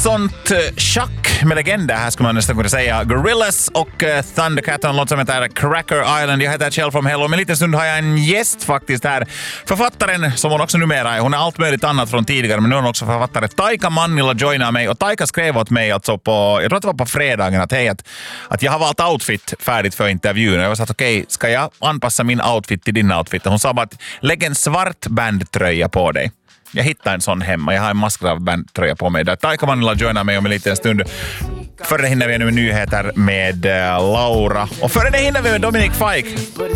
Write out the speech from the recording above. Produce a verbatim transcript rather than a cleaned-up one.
sånt schack med legender här skulle man nästan kunna säga. Gorillaz och uh, Thundercat, en låt som heter Cracker Island. Jag heter Kjell from Hell och om en liten stund har jag en gäst faktiskt här. Författaren som hon också numera är. Hon är allt möjligt annat från tidigare men nu är hon också författare. Taika Mannila joinar mig och Taika skrev åt mig alltså på, jag tror att det var på fredagen att hej att, att jag har valt outfit färdigt för intervjun. Jag var så att okej, okay, ska jag anpassa min outfit till din outfit? Och hon sa bara att lägg en svart bandtröja på dig. Jag hittade en sån hemma. Jag har en Maskrav-bandtröja på mig där. Taika Mannila joinar mig om en liten stund. Före det hinner vi nu med nyheter med uh, Laura. Och före det hinner vi med Dominic Fike.